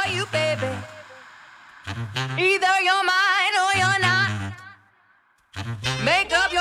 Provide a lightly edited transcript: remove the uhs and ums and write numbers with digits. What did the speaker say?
you, baby. Either you're mine or you're not. Make up your